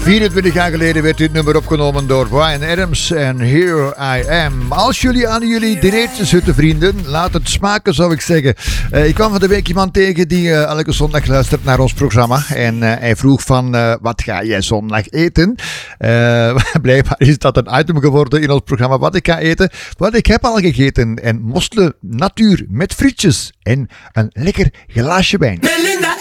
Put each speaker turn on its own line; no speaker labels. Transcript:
24 jaar geleden werd dit nummer opgenomen door Bryan Adams en Here I Am. Als jullie aan jullie dineetjes zitten, vrienden, laat het smaken, zou ik zeggen. Ik kwam van de week iemand tegen die elke zondag luistert naar ons programma. En hij vroeg van, wat ga jij zondag eten? Blijkbaar is dat een item geworden in ons programma, wat ik ga eten. Want ik heb al gegeten. En mostelen natuur met frietjes en een lekker glaasje wijn.